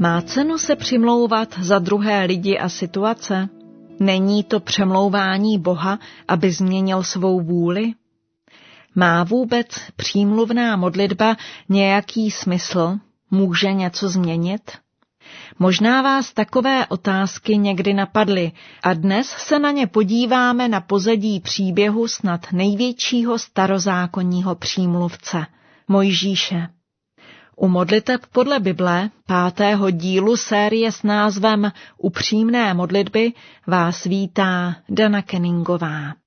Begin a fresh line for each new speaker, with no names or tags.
Má cenu se přimlouvat za druhé lidi a situace? Není to přemlouvání Boha, aby změnil svou vůli? Má vůbec přímluvná modlitba nějaký smysl? Může něco změnit? Možná vás takové otázky někdy napadly a dnes se na ně podíváme na pozadí příběhu snad největšího starozákonního přímluvce, Mojžíše. U modliteb podle Bible, 5. dílu série s názvem Upřímné modlitby, vás vítá Dana Kenningová.